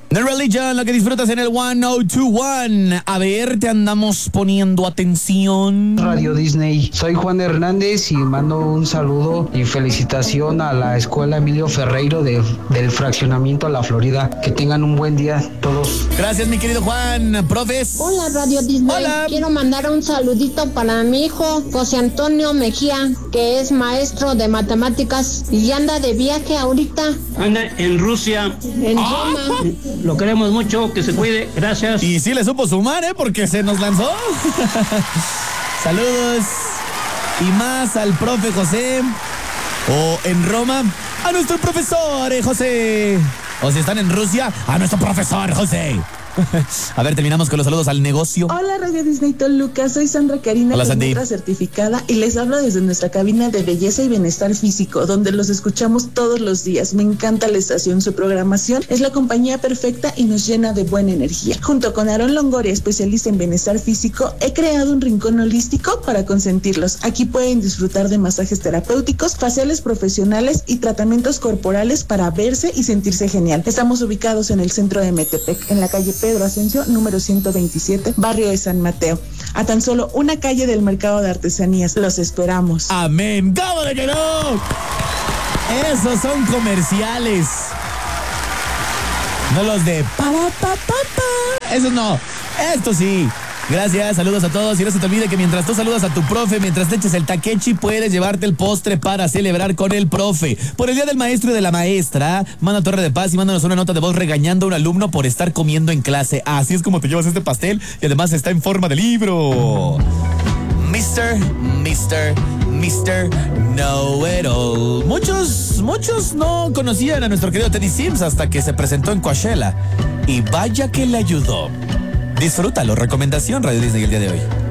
The Religion, lo que disfrutas en el 1021. A ver, te andamos poniendo atención. Radio Disney, soy Juan Hernández y mando un saludo y felicitación a la Escuela Emilio Ferreiro del Fraccionamiento La Florida. Que tengan un buen día todos. Gracias, mi querido Juan. Profes. Hola, Radio Disney. Hola. Quiero mandar un saludito para mi hijo, José Antonio Mejía, que es maestro de matemáticas y anda de viaje ahorita. Anda en Rusia. En Roma. Lo queremos mucho, que se cuide, gracias. Y sí le supo sumar, porque se nos lanzó. Saludos. Y más al profe José. O en Roma, a nuestro profesor José. O si están en Rusia, a nuestro profesor José. A ver, terminamos con los saludos al negocio. Hola, Radio Disney Toluca, soy Sandra Karina, Hola, Sandy. certificada, y les hablo desde nuestra cabina de belleza y bienestar físico, donde los escuchamos todos los días. Me encanta la estación, su programación es la compañía perfecta y nos llena de buena energía. Junto con Aarón Longoria, especialista en bienestar físico, he creado un rincón holístico para consentirlos. Aquí pueden disfrutar de masajes terapéuticos, faciales profesionales y tratamientos corporales para verse y sentirse genial. Estamos ubicados en el centro de Metepec, en la calle Pedro Asensio, número 127, barrio de San Mateo, a tan solo una calle del mercado de artesanías. Los esperamos. Amén. ¿Cómo de que no? Esos son comerciales. No los de Esos no. Esto sí. Gracias, saludos a todos. Y no se te olvide que mientras tú saludas a tu profe, mientras te eches el taquechi, puedes llevarte el postre para celebrar con el profe. Por el día del maestro y de la maestra, manda Torre de Paz y mándanos una nota de voz regañando a un alumno por estar comiendo en clase. Así es como te llevas este pastel y además está en forma de libro. Mr. Know-It-All. Muchos no conocían a nuestro querido Teddy Sims hasta que se presentó en Coachella. Y vaya que le ayudó. Disfrútalo. Recomendación Radio Disney el día de hoy.